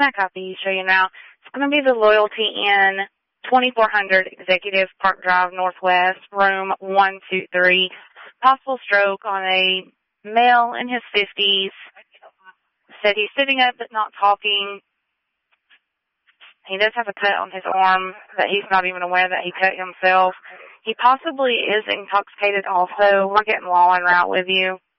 Snack copy show you now. It's going to be the Loyalty Inn, 2400 Executive Park Drive Northwest, room 123. Possible stroke on a male in his 50s. Said he's sitting up but not talking. He does have a cut on his arm that he's not even aware that he cut himself. He possibly is intoxicated also. We're getting law en route with you.